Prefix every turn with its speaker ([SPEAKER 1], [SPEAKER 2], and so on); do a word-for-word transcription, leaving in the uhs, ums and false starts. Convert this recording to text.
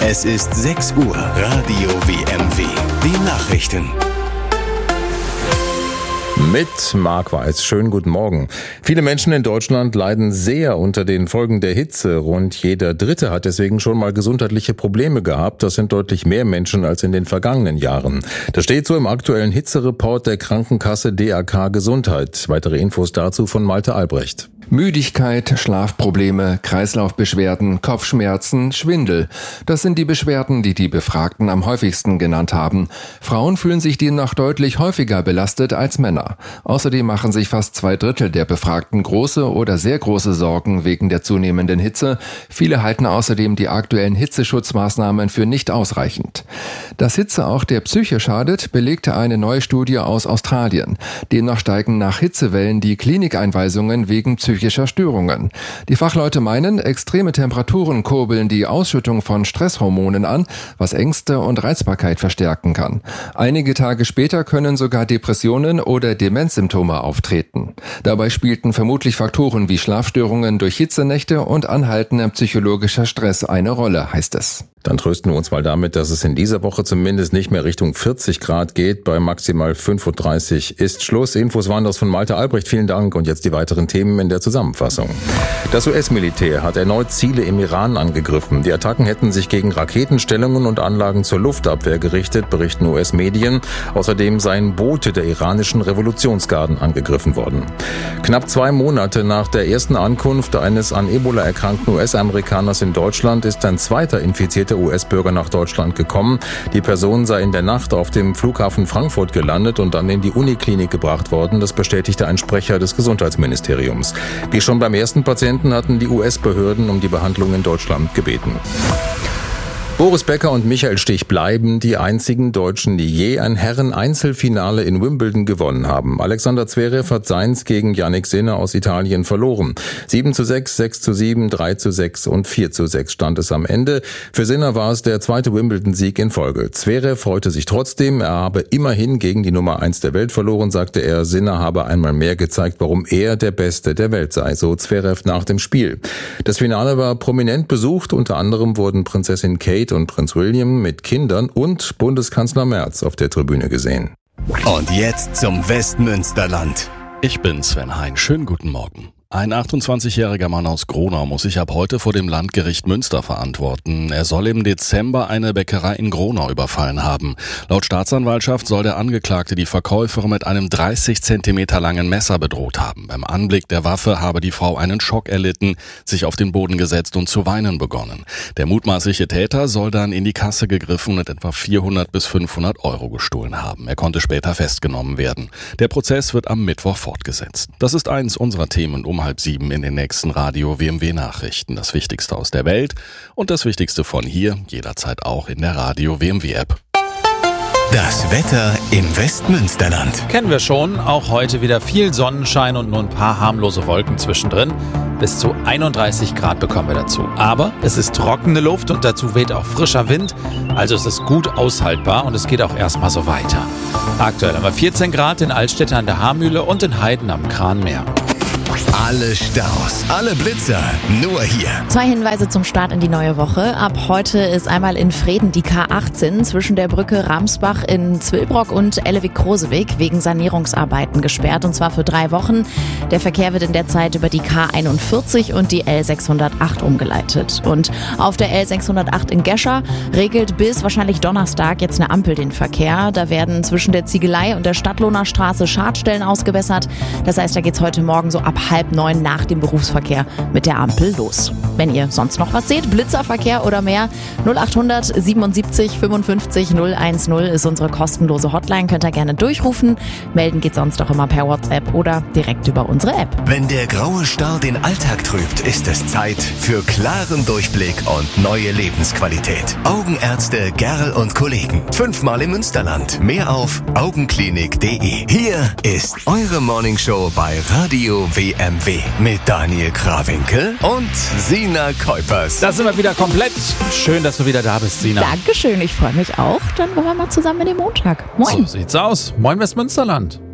[SPEAKER 1] Es ist sechs Uhr. Radio W M W. Die Nachrichten.
[SPEAKER 2] Mit Marc Weiß. Schönen guten Morgen. Viele Menschen in Deutschland leiden sehr unter den Folgen der Hitze. Rund jeder Dritte hat deswegen schon mal gesundheitliche Probleme gehabt. Das sind deutlich mehr Menschen als in den vergangenen Jahren. Das steht so im aktuellen Hitzereport der Krankenkasse D A K Gesundheit. Weitere Infos dazu von Malte Albrecht.
[SPEAKER 3] Müdigkeit, Schlafprobleme, Kreislaufbeschwerden, Kopfschmerzen, Schwindel. Das sind die Beschwerden, die die Befragten am häufigsten genannt haben. Frauen fühlen sich demnach deutlich häufiger belastet als Männer. Außerdem machen sich fast zwei Drittel der Befragten große oder sehr große Sorgen wegen der zunehmenden Hitze. Viele halten außerdem die aktuellen Hitzeschutzmaßnahmen für nicht ausreichend. Dass Hitze auch der Psyche schadet, belegte eine neue Studie aus Australien. Demnach steigen nach Hitzewellen die Klinikeinweisungen wegen psychischer psychischer Störungen. Die Fachleute meinen, extreme Temperaturen kurbeln die Ausschüttung von Stresshormonen an, was Ängste und Reizbarkeit verstärken kann. Einige Tage später können sogar Depressionen oder Demenzsymptome auftreten. Dabei spielten vermutlich Faktoren wie Schlafstörungen durch Hitzenächte und anhaltender psychologischer Stress eine Rolle, heißt es.
[SPEAKER 2] Dann trösten wir uns mal damit, dass es in dieser Woche zumindest nicht mehr Richtung vierzig Grad geht. Bei maximal fünfunddreißig ist Schluss. Infos waren das von Malte Albrecht. Vielen Dank. Und jetzt die weiteren Themen in der Zusammenfassung. Das U S-Militär hat erneut Ziele im Iran angegriffen. Die Attacken hätten sich gegen Raketenstellungen und Anlagen zur Luftabwehr gerichtet, berichten U S-Medien. Außerdem seien Boote der iranischen Revolutionsgarden angegriffen worden. Knapp zwei Monate nach der ersten Ankunft eines an Ebola erkrankten U S-Amerikaners in Deutschland ist ein zweiter infizierter U S-Bürger nach Deutschland gekommen. Die Person sei in der Nacht auf dem Flughafen Frankfurt gelandet und dann in die Uniklinik gebracht worden. Das bestätigte ein Sprecher des Gesundheitsministeriums. Wie schon beim ersten Patienten hatten die U S-Behörden um die Behandlung in Deutschland gebeten. Boris Becker und Michael Stich bleiben die einzigen Deutschen, die je ein Herren-Einzelfinale in Wimbledon gewonnen haben. Alexander Zverev hat seins gegen Jannik Sinner aus Italien verloren. sieben zu sechs, sechs zu sieben, drei zu sechs und vier zu sechs stand es am Ende. Für Sinner war es der zweite Wimbledon-Sieg in Folge. Zverev freute sich trotzdem, er habe immerhin gegen die Nummer eins der Welt verloren, sagte er. Sinner habe einmal mehr gezeigt, warum er der Beste der Welt sei, so Zverev nach dem Spiel. Das Finale war prominent besucht, unter anderem wurden Prinzessin Kate und Prinz William mit Kindern und Bundeskanzler Merz auf der Tribüne gesehen.
[SPEAKER 1] Und jetzt zum Westmünsterland.
[SPEAKER 4] Ich bin Sven Hein. Schönen guten Morgen. Ein achtundzwanzigjähriger Mann aus Gronau muss sich ab heute vor dem Landgericht Münster verantworten. Er soll im Dezember eine Bäckerei in Gronau überfallen haben. Laut Staatsanwaltschaft soll der Angeklagte die Verkäuferin mit einem dreißig Zentimeter langen Messer bedroht haben. Beim Anblick der Waffe habe die Frau einen Schock erlitten, sich auf den Boden gesetzt und zu weinen begonnen. Der mutmaßliche Täter soll dann in die Kasse gegriffen und etwa vierhundert bis fünfhundert Euro gestohlen haben. Er konnte später festgenommen werden. Der Prozess wird am Mittwoch fortgesetzt. Das ist eins unserer Themen um halb sieben in den nächsten Radio W M W Nachrichten. Das Wichtigste aus der Welt und das Wichtigste von hier, jederzeit auch in der Radio W M W App.
[SPEAKER 1] Das Wetter im Westmünsterland.
[SPEAKER 5] Kennen wir schon, auch heute wieder viel Sonnenschein und nur ein paar harmlose Wolken zwischendrin. Bis zu einunddreißig Grad bekommen wir dazu. Aber es ist trockene Luft und dazu weht auch frischer Wind. Also es ist gut aushaltbar und es geht auch erstmal so weiter. Aktuell haben wir vierzehn Grad in Altstädte an der Haarmühle und in Heiden am Kranmeer.
[SPEAKER 1] Alle Staus, alle Blitzer, nur hier.
[SPEAKER 6] Zwei Hinweise zum Start in die neue Woche. Ab heute ist einmal in Vreden die K achtzehn zwischen der Brücke Ramsbach in Zwillbrock und Ellewig-Krosewig wegen Sanierungsarbeiten gesperrt, und zwar für drei Wochen. Der Verkehr wird in der Zeit über die K einundvierzig und die L sechshundertacht umgeleitet. Und auf der L sechshundertacht in Gescher regelt bis wahrscheinlich Donnerstag jetzt eine Ampel den Verkehr. Da werden zwischen der Ziegelei und der Stadtlohner Straße Schadstellen ausgebessert. Das heißt, da geht's heute Morgen so ab halb neun nach dem Berufsverkehr mit der Ampel los. Wenn ihr sonst noch was seht, Blitzerverkehr oder mehr, null achthundert siebenundsiebzig fünfundfünfzig null eins null ist unsere kostenlose Hotline. Könnt ihr gerne durchrufen. Melden geht sonst auch immer per WhatsApp oder direkt über unsere App.
[SPEAKER 1] Wenn der graue Star den Alltag trübt, ist es Zeit für klaren Durchblick und neue Lebensqualität. Augenärzte Gerl und Kollegen. Fünfmal im Münsterland. Mehr auf augenklinik punkt de. Hier ist eure Morningshow bei Radio W M W mit Daniel Krawinkel und Sina Kuipers.
[SPEAKER 5] Da sind wir wieder komplett. Schön, dass du wieder da bist, Sina.
[SPEAKER 6] Dankeschön, ich freue mich auch. Dann wollen wir mal zusammen in den Montag. Moin.
[SPEAKER 5] So sieht's aus. Moin Westmünsterland.